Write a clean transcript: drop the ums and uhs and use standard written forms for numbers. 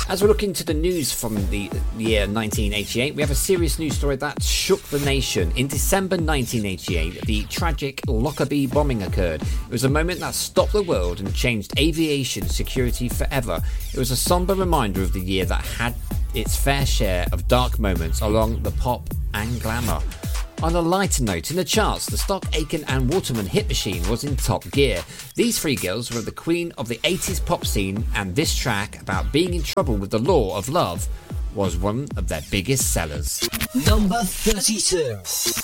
As we look into the news from the year 1988, we have a serious news story that shook the nation. In December 1988, the tragic Lockerbie bombing occurred. It was a moment that stopped the world and changed aviation security forever. It was a somber reminder of the year that had its fair share of dark moments along the pop and glamour. On a lighter note, in the charts, the Stock Aitken and Waterman hit machine was in top gear. These three girls were the queen of the 80s pop scene, and this track about being in trouble with the law of love was one of their biggest sellers. Number 32.